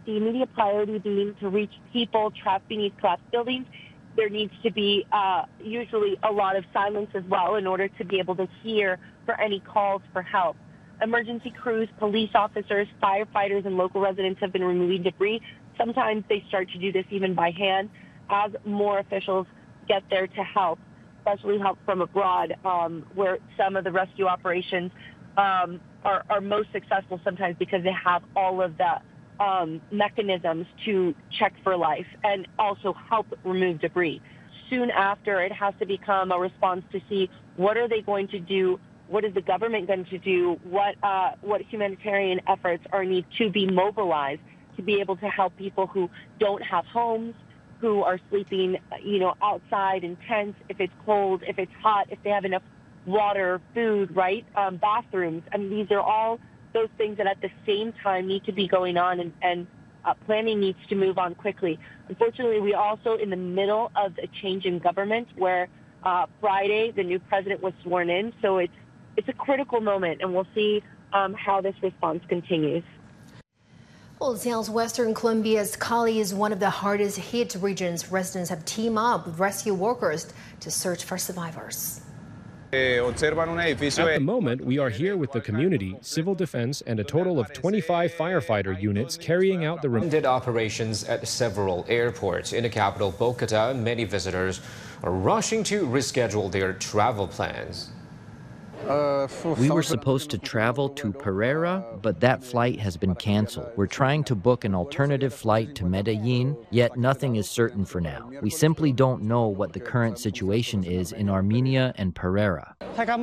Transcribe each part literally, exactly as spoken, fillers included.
with the immediate priority being to reach people trapped beneath collapsed buildings, there needs to be uh, usually a lot of silence as well in order to be able to hear for any calls for help. Emergency crews, police officers, firefighters, and local residents have been removing debris. Sometimes they start to do this even by hand as more officials get there to help, especially help from abroad, um, where some of the rescue operations um, are, are most successful sometimes because they have all of the um, mechanisms to check for life and also help remove debris. Soon after, it has to become a response to see what are they going to do, what is the government going to do, what uh, what humanitarian efforts are need to be mobilized to be able to help people who don't have homes, who are sleeping, you know, outside in tents, if it's cold, if it's hot, if they have enough water, food, right, um, bathrooms. I mean, these are all those things that at the same time need to be going on, and, and uh, planning needs to move on quickly. Unfortunately, we are also in the middle of a change in government where uh, Friday the new president was sworn in, so it's it's a critical moment, and we'll see um, how this response continues. Well, Seattle's Western Columbia's Cali is one of the hardest hit regions. Residents have teamed up with rescue workers to search for survivors. At the moment, we are here with the community, civil defense, and a total of twenty-five firefighter units carrying out the did operations at several airports. In the capital, Bogota, many visitors are rushing to reschedule their travel plans. We were supposed to travel to Pereira, but that flight has been canceled. We're trying to book an alternative flight to Medellin, yet nothing is certain for now. We simply don't know what the current situation is in Armenia and Pereira.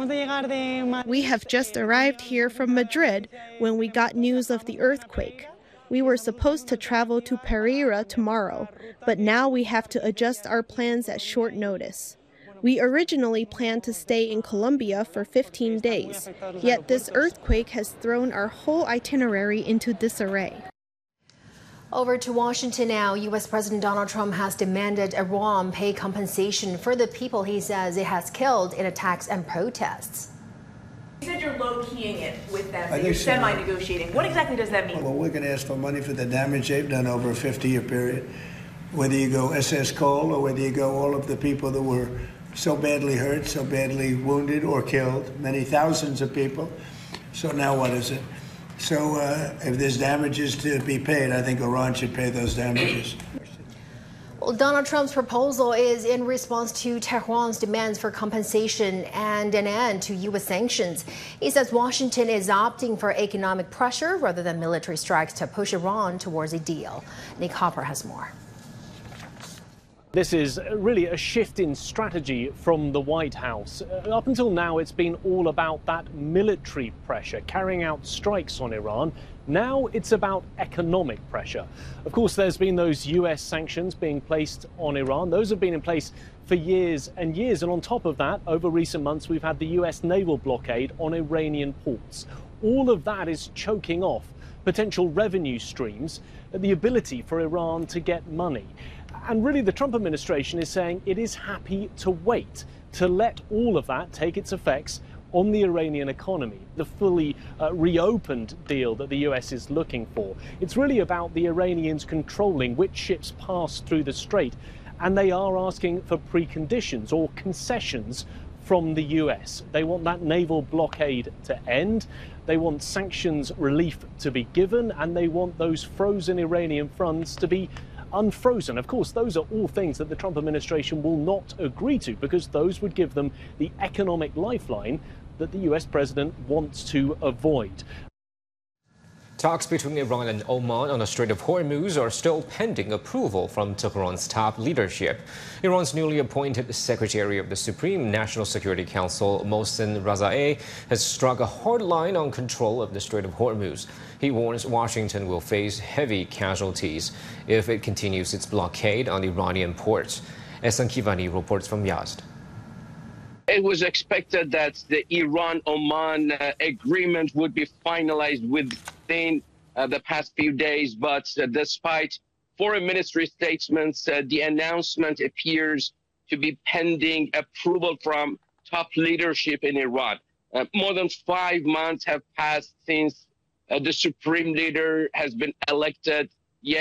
We have just arrived here from Madrid when we got news of the earthquake. We were supposed to travel to Pereira tomorrow, but now we have to adjust our plans at short notice. We originally planned to stay in Colombia for fifteen days, yet this earthquake has thrown our whole itinerary into disarray. Over to Washington now. U S President Donald Trump has demanded Iran pay compensation for the people he says it has killed in attacks and protests. You said you're low-keying it with them, that you're semi-negotiating. What exactly does that mean? Well, we're going to ask for money for the damage they've done over a fifty-year period. Whether you go S S Cole or whether you go all of the people that were so badly hurt, so badly wounded or killed, many thousands of people. So now what is it? So uh, if there's damages to be paid, I think Iran should pay those damages. Well, Donald Trump's proposal is in response to Tehran's demands for compensation and an end to U S sanctions. He says Washington is opting for economic pressure rather than military strikes to push Iran towards a deal. Nick Hopper has more. This is really a shift in strategy from the White House. Uh, up until now, it's been all about that military pressure, carrying out strikes on Iran. Now it's about economic pressure. Of course, there's been those U S sanctions being placed on Iran. Those have been in place for years and years. And on top of that, over recent months, we've had the U S naval blockade on Iranian ports. All of that is choking off potential revenue streams, the ability for Iran to get money. And really, the Trump administration is saying it is happy to wait to let all of that take its effects on the Iranian economy, the fully uh, reopened deal that the U S is looking for. It's really about the Iranians controlling which ships pass through the strait, and they are asking for preconditions or concessions from the U S. They want that naval blockade to end, they want sanctions relief to be given, and they want those frozen Iranian funds to be unfrozen. Of course, those are all things that the Trump administration will not agree to, because those would give them the economic lifeline that the U S president wants to avoid. Talks between Iran and Oman on the Strait of Hormuz are still pending approval from Tehran's top leadership. Iran's newly appointed Secretary of the Supreme National Security Council, Mohsen Razaei, has struck a hard line on control of the Strait of Hormuz. He warns Washington will face heavy casualties if it continues its blockade on Iranian ports. Ehsan Kivani reports from Yazd. It was expected that the Iran-Oman uh, agreement would be finalized within uh, the past few days, but uh, despite foreign ministry statements, uh, the announcement appears to be pending approval from top leadership in Iran. Uh, more than five months have passed since uh, the supreme leader has been elected